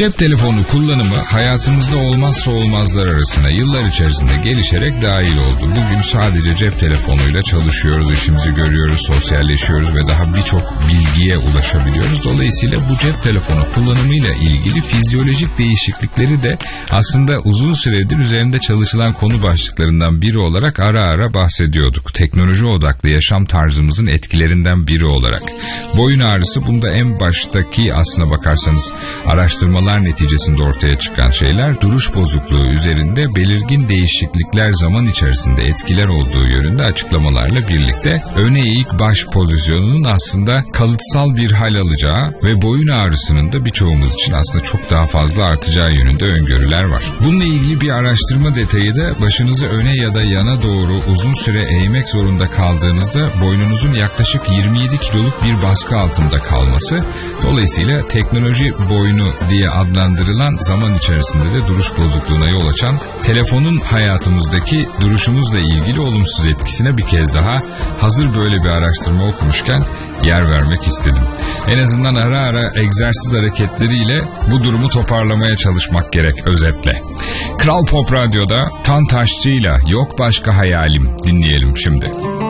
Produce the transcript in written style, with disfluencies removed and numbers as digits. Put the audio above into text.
Cep telefonu kullanımı hayatımızda olmazsa olmazlar arasına yıllar içerisinde gelişerek dahil oldu. Bugün sadece cep telefonuyla çalışıyoruz, işimizi görüyoruz, sosyalleşiyoruz ve daha birçok bilgiye ulaşabiliyoruz. Dolayısıyla bu cep telefonu kullanımıyla ilgili fizyolojik değişiklikleri de aslında uzun süredir üzerinde çalışılan konu başlıklarından biri olarak ara ara bahsediyorduk. Teknoloji odaklı yaşam tarzımızın etkilerinden biri olarak. Boyun ağrısı bunda en baştaki, aslına bakarsanız araştırmalar neticesinde ortaya çıkan şeyler, duruş bozukluğu üzerinde belirgin değişiklikler zaman içerisinde etkiler olduğu yönünde açıklamalarla birlikte öne eğik baş pozisyonunun aslında kalıtsal bir hal alacağı ve boyun ağrısının da birçoğumuz için aslında çok daha fazla artacağı yönünde öngörüler var. Bununla ilgili bir araştırma detayı da başınızı öne ya da yana doğru uzun süre eğmek zorunda kaldığınızda boynunuzun yaklaşık 27 kiloluk bir baskı altında kalması, dolayısıyla teknoloji boynu diye adlandırılan zaman içerisinde de duruş bozukluğuna yol açan telefonun hayatımızdaki duruşumuzla ilgili olumsuz etkisine bir kez daha hazır böyle bir araştırma okumuşken yer vermek istedim. En azından ara ara egzersiz hareketleriyle bu durumu toparlamaya çalışmak gerek özetle. Kral Pop Radyo'da Tan Taşçı'yla Yok Başka Hayalim dinleyelim şimdi.